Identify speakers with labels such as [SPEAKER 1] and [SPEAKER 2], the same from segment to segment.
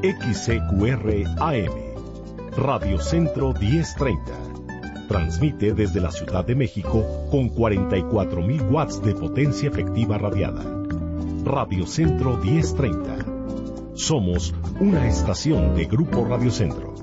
[SPEAKER 1] XCQR AM, Radio Centro 1030. Transmite desde la Ciudad de México con 44,000 watts de potencia efectiva radiada. Radio Centro 1030. Somos una estación de Grupo Radio Centro.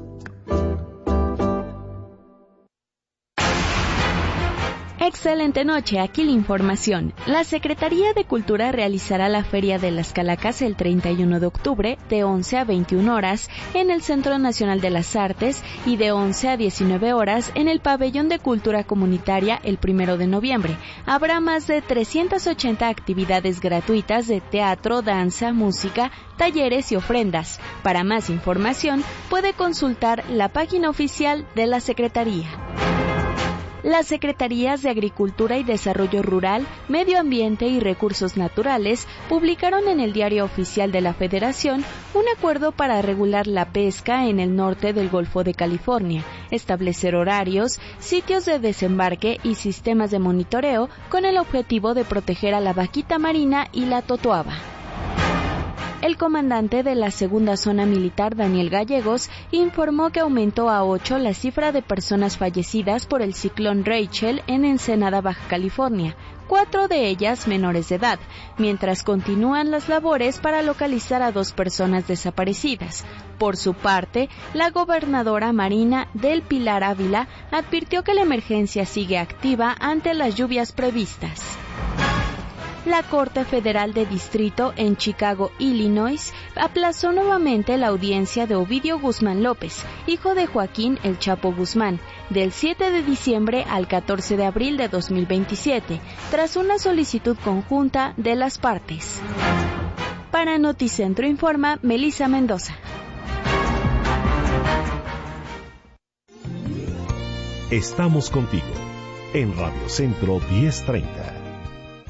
[SPEAKER 2] Excelente noche, aquí la información. La Secretaría de Cultura realizará la Feria de las Calacas el 31 de octubre de 11 a 21 horas en el Centro Nacional de las Artes y de 11 a 19 horas en el Pabellón de Cultura Comunitaria el 1 de noviembre. Habrá más de 380 actividades gratuitas de teatro, danza, música, talleres y ofrendas. Para más información, puede consultar la página oficial de la Secretaría. Las Secretarías de Agricultura y Desarrollo Rural, Medio Ambiente y Recursos Naturales publicaron en el Diario Oficial de la Federación un acuerdo para regular la pesca en el norte del Golfo de California, establecer horarios, sitios de desembarque y sistemas de monitoreo con el objetivo de proteger a la vaquita marina y la totoaba. El comandante de la Segunda Zona Militar, Daniel Gallegos, informó que aumentó a 8 la cifra de personas fallecidas por el ciclón Rachel en Ensenada, Baja California, 4 de ellas menores de edad, mientras continúan las labores para localizar a 2 personas desaparecidas. Por su parte, la gobernadora Marina del Pilar Ávila advirtió que la emergencia sigue activa ante las lluvias previstas. La Corte Federal de Distrito en Chicago, Illinois, aplazó nuevamente la audiencia de Ovidio Guzmán López, hijo de Joaquín El Chapo Guzmán, del 7 de diciembre al 14 de abril de 2027, tras una solicitud conjunta de las partes. Para Noticentro informa Melissa Mendoza.
[SPEAKER 1] Estamos contigo en Radio Centro 1030.